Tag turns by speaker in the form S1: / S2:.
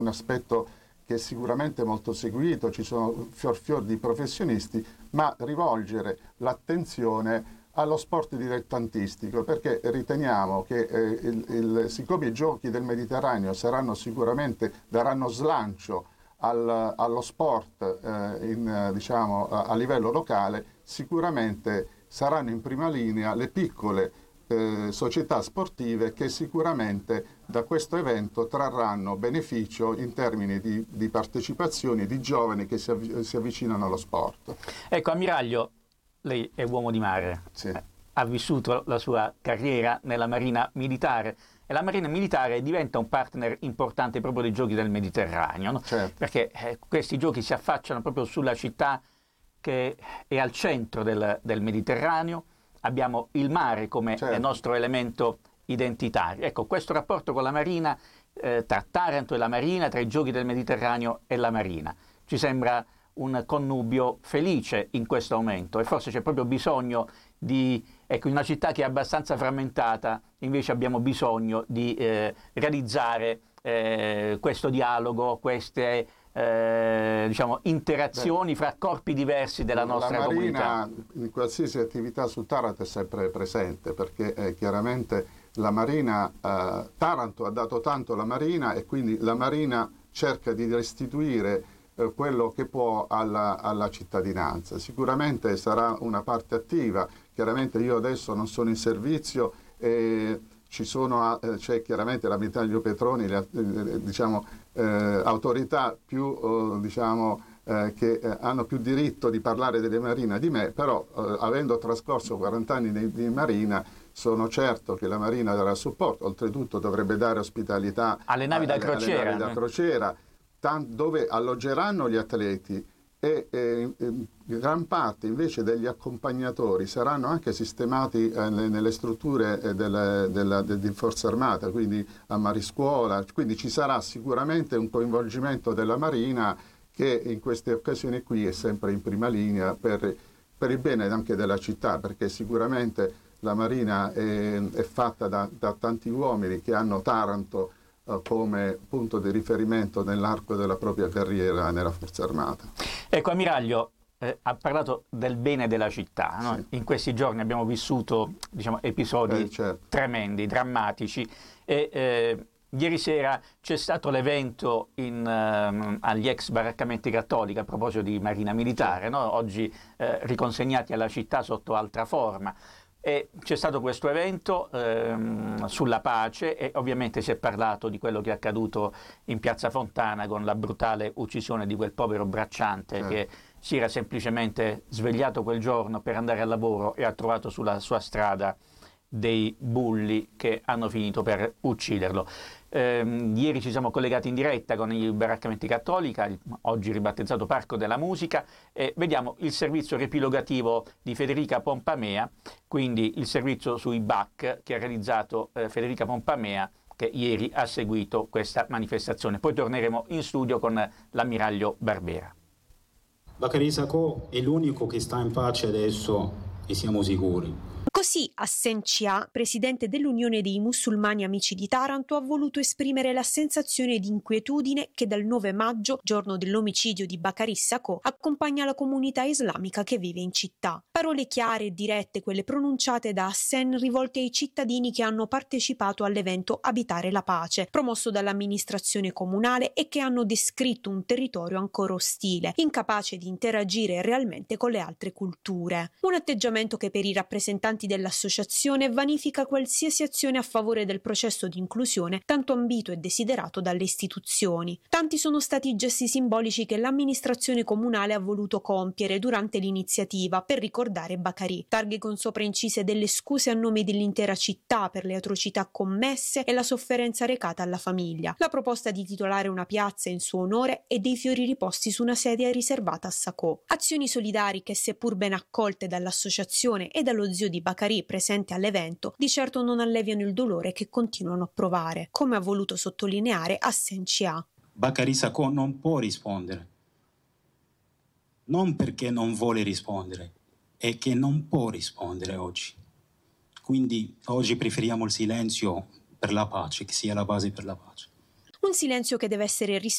S1: un aspetto che è sicuramente molto seguito, ci sono fior di professionisti, ma rivolgere l'attenzione allo sport dilettantistico, perché riteniamo che siccome i giochi del Mediterraneo daranno slancio allo sport diciamo, a livello locale, sicuramente saranno in prima linea le piccole società sportive che sicuramente da questo evento trarranno beneficio in termini di partecipazioni di giovani che si avvicinano allo sport.
S2: Ecco, ammiraglio, lei è uomo di mare,
S1: sì.
S2: Ha vissuto la sua carriera nella Marina Militare e la Marina Militare diventa un partner importante proprio dei giochi del Mediterraneo, no?
S1: Certo.
S2: Perché questi giochi si affacciano proprio sulla città che è al centro del Mediterraneo, abbiamo il mare come
S1: certo.
S2: nostro elemento identitario. Ecco, questo rapporto con la Marina, tra Taranto e la Marina, tra i giochi del Mediterraneo e la Marina, ci sembra un connubio felice in questo momento e forse c'è proprio bisogno di, ecco, in una città che è abbastanza frammentata, invece abbiamo bisogno di realizzare questo dialogo, queste diciamo, interazioni fra corpi diversi della nostra comunità.
S1: La Marina in qualsiasi attività su Taranto è sempre presente, perché chiaramente la Marina, Taranto ha dato tanto alla Marina e quindi la Marina cerca di restituire quello che può alla cittadinanza. Sicuramente sarà una parte attiva, chiaramente io adesso non sono in servizio e c'è chiaramente la Militario Petroni, diciamo, autorità più diciamo, che hanno più diritto di parlare delle Marina di me, però avendo trascorso 40 anni di Marina sono certo che la Marina darà supporto, oltretutto dovrebbe dare ospitalità
S2: alle navi da
S1: crociera, dove alloggeranno gli atleti e gran parte invece degli accompagnatori saranno anche sistemati nelle strutture di Forza Armata, quindi a Mariscuola, quindi ci sarà sicuramente un coinvolgimento della Marina che in queste occasioni qui è sempre in prima linea per il bene anche della città, perché sicuramente la Marina è fatta da tanti uomini che hanno Taranto come punto di riferimento nell'arco della propria carriera nella Forza Armata.
S2: Ecco, ammiraglio, ha parlato del bene della città, no?
S1: Sì.
S2: In questi giorni abbiamo vissuto, diciamo, episodi
S1: certo.
S2: tremendi, drammatici e ieri sera c'è stato l'evento agli ex baraccamenti cattolici a proposito di Marina Militare,
S1: Sì.
S2: no? Oggi riconsegnati alla città sotto altra forma. E c'è stato questo evento sulla pace e ovviamente si è parlato di quello che è accaduto in Piazza Fontana con la brutale uccisione di quel povero bracciante che si era semplicemente svegliato quel giorno per andare al lavoro e ha trovato sulla sua strada dei bulli che hanno finito per ucciderlo. Ieri ci siamo collegati in diretta con i baraccamenti cattolica, oggi ribattezzato Parco della Musica, e vediamo il servizio riepilogativo di Federica Pompamea, quindi il servizio sui BAC che ha realizzato Federica Pompamea, che ieri ha seguito questa manifestazione. Poi torneremo in studio con l'ammiraglio Barbera.
S3: Bakary Sakho è l'unico che sta in pace adesso e siamo sicuri.
S4: Così Hassan Chia, presidente dell'Unione dei Musulmani Amici di Taranto, ha voluto esprimere la sensazione di inquietudine che dal 9 maggio, giorno dell'omicidio di Bakary Sakho, accompagna la comunità islamica che vive in città. Parole chiare e dirette, quelle pronunciate da Hassan, rivolte ai cittadini che hanno partecipato all'evento Abitare la Pace, promosso dall'amministrazione comunale e che hanno descritto un territorio ancora ostile, incapace di interagire realmente con le altre culture. Un atteggiamento che per i rappresentanti dell'associazione vanifica qualsiasi azione a favore del processo di inclusione tanto ambito e desiderato dalle istituzioni. Tanti sono stati i gesti simbolici che l'amministrazione comunale ha voluto compiere durante l'iniziativa per ricordare Bakary. Targhe con sopra incise delle scuse a nome dell'intera città per le atrocità commesse e la sofferenza recata alla famiglia. La proposta di titolare una piazza in suo onore e dei fiori riposti su una sedia riservata a Sakho. Azioni solidarie che, seppur ben accolte dall'associazione e dallo zio di Bakary presente all'evento, di certo non alleviano il dolore che continuano a provare, come ha voluto sottolineare Hassan Chia.
S3: Bakary Sakho non può rispondere, non perché non vuole rispondere, è che non può rispondere oggi. Quindi oggi preferiamo il silenzio per la pace, che sia la base per la pace.
S4: Un silenzio che deve essere rispettato